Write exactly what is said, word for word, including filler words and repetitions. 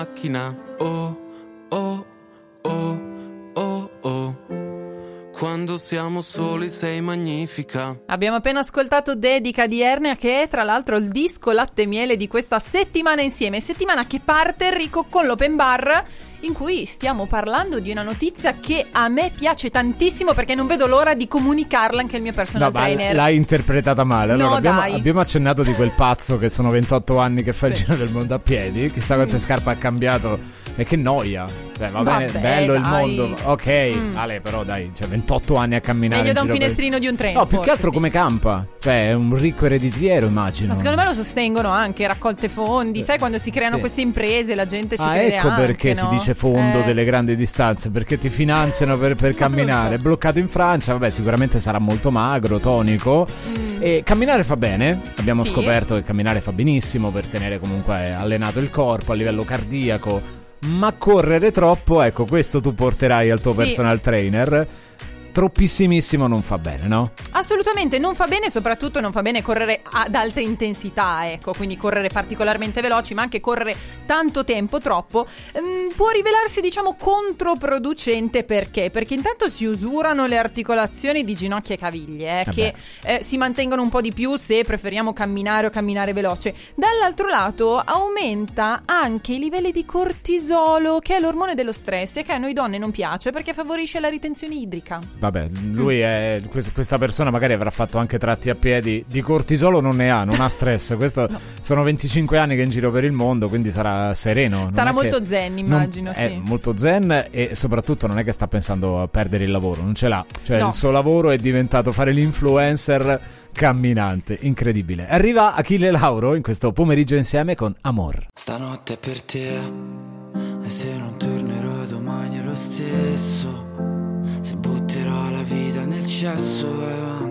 macchina. Oh, oh, oh, oh, oh. Quando siamo soli sei magnifica. Abbiamo appena ascoltato Dedica di Ernea, che è tra l'altro il disco latte e miele di questa settimana insieme. Settimana che parte, Enrico, con l'open bar, in cui stiamo parlando di una notizia che a me piace tantissimo, perché non vedo l'ora di comunicarla anche al mio personal no, trainer. L'hai interpretata male. Allora, no, abbiamo, dai. abbiamo accennato di quel pazzo che sono ventotto anni che fa sì. il giro del mondo a piedi. Chissà quante mm. scarpe ha cambiato. E che noia. Cioè, va Vabbè, bene, bello dai. il mondo. Ok, mm. Ale, però dai, cioè ventotto anni a camminare. Meglio da un per... finestrino di un treno. No, più forse, che altro sì. come campa. Cioè, è un ricco ereditiero, immagino. Ma secondo me lo sostengono anche, raccolte fondi. Sai, quando si creano sì. queste imprese, la gente ci ah, crede ecco anche, perché no? si dice fondo eh. delle grandi distanze, perché ti finanziano per, per camminare. so. Bloccato in Francia, vabbè, sicuramente sarà molto magro, tonico. Mm. E camminare fa bene. Abbiamo sì. scoperto che camminare fa benissimo per tenere comunque allenato il corpo a livello cardiaco. Ma correre troppo, ecco, questo tu porterai al tuo sì. personal trainer. Troppissimissimo non fa bene, no? Assolutamente non fa bene, soprattutto non fa bene correre ad alta intensità, ecco, quindi correre particolarmente veloci, ma anche correre tanto tempo, troppo, ehm, può rivelarsi, diciamo, controproducente. Perché? Perché intanto si usurano le articolazioni di ginocchia e caviglie, eh, che eh, si mantengono un po' di più se preferiamo camminare o camminare veloce. Dall'altro lato aumenta anche i livelli di cortisolo, che è l'ormone dello stress e che a noi donne non piace perché favorisce la ritenzione idrica. Vabbè, lui è questa persona magari avrà fatto anche tratti a piedi. Di cortisolo non ne ha, non ha stress. Questo no. Sono venticinque anni che è in giro per il mondo, quindi sarà sereno. Non sarà molto che, zen, immagino, non, sì. È molto zen e soprattutto non è che sta pensando a perdere il lavoro, non ce l'ha. Cioè no. il suo lavoro è diventato fare l'influencer camminante, incredibile. Arriva Achille Lauro in questo pomeriggio insieme con Amor. Stanotte è per te, e se non tornerò domani è lo stesso. Se butterò la vita nel cesso, vai avanti.